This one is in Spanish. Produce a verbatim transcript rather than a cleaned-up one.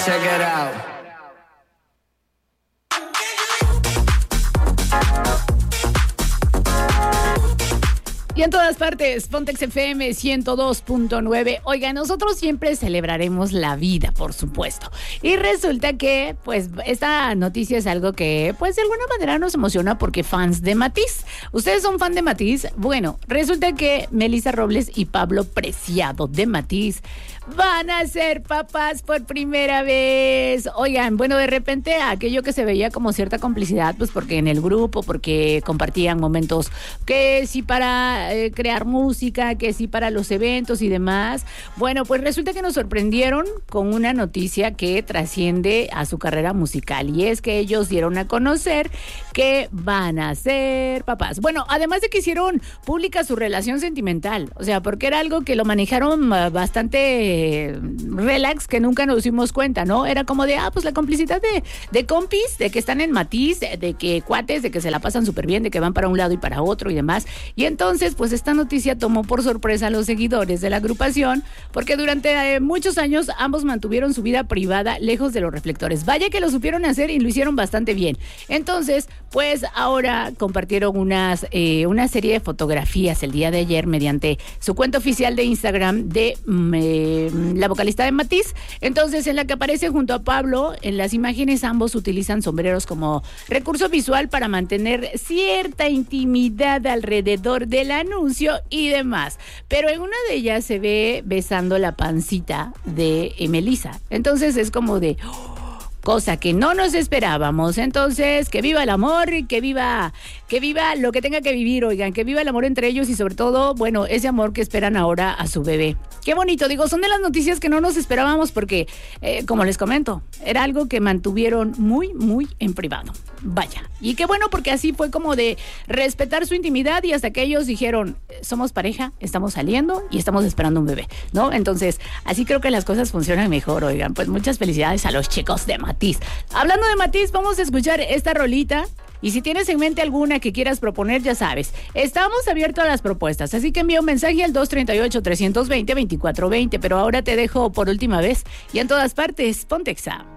Check it out. Y en todas partes, Pontex F M ciento dos punto nueve. Oiga, nosotros siempre celebraremos la vida, por supuesto. Y resulta que, pues, esta noticia es algo que, pues, de alguna manera nos emociona porque fans de Matiz. ¿Ustedes son fan de Matiz? Bueno, resulta que Melissa Robles y Pablo Preciado de Matiz van a ser papás por primera vez. Oigan, bueno, de repente aquello que se veía como cierta complicidad, pues porque en el grupo, porque compartían momentos que sí para eh, crear música, que sí para los eventos y demás. Bueno, pues resulta que nos sorprendieron con una noticia que trasciende a su carrera musical, y es que ellos dieron a conocer que van a ser papás. Bueno, además de que hicieron pública su relación sentimental, o sea, porque era algo que lo manejaron bastante relax, que nunca nos dimos cuenta, ¿no? Era como de, ah, pues la complicidad de, de compis, de que están en Matiz, de, de que cuates, de que se la pasan súper bien, de que van para un lado y para otro y demás. Y entonces, pues esta noticia tomó por sorpresa a los seguidores de la agrupación, porque durante eh, muchos años ambos mantuvieron su vida privada lejos de los reflectores. Vaya que lo supieron hacer y lo hicieron bastante bien. Entonces, pues ahora compartieron unas, eh, una serie de fotografías el día de ayer mediante su cuenta oficial de Instagram de eh, la vocalista de Matiz. Entonces, en la que aparece junto a Pablo, en las imágenes ambos utilizan sombreros como recurso visual para mantener cierta intimidad alrededor del anuncio y demás. Pero en una de ellas se ve besando la pancita de Melissa. Entonces es como de... cosa que no nos esperábamos. Entonces, que viva el amor y que viva, que viva lo que tenga que vivir, oigan, que viva el amor entre ellos y sobre todo, bueno, ese amor que esperan ahora a su bebé. Qué bonito, digo, son de las noticias que no nos esperábamos porque, eh, como les comento, era algo que mantuvieron muy, muy en privado. Vaya, y qué bueno porque así fue como de respetar su intimidad y hasta que ellos dijeron, somos pareja, estamos saliendo y estamos esperando un bebé, ¿no? Entonces, así creo que las cosas funcionan mejor, oigan, pues muchas felicidades a los chicos de Matiz. Hablando de Matiz, vamos a escuchar esta rolita. Y si tienes en mente alguna que quieras proponer, ya sabes, estamos abiertos a las propuestas. Así que envía un mensaje al dos tres ocho, tres dos cero, dos cuatro dos cero. Pero ahora te dejo por última vez y en todas partes, Pontexa.